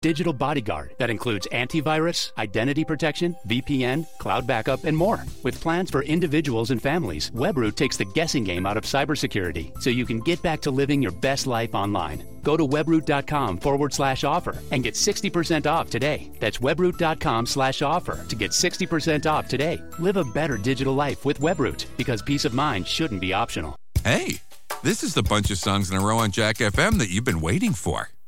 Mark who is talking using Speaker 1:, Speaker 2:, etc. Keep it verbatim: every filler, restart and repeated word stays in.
Speaker 1: Digital Bodyguard that includes antivirus, identity protection, V P N, cloud backup, and more. With plans for individuals and families, Webroot takes the guessing game out of cybersecurity so you can get back to living your best life online. Go to webroot.com forward slash offer and get sixty percent off today. That's webroot.com slash offer to get sixty percent off today. Live a better digital life with Webroot, because peace of mind shouldn't be optional.
Speaker 2: Hey, this is the bunch of songs in a row on Jack F M that you've been waiting for.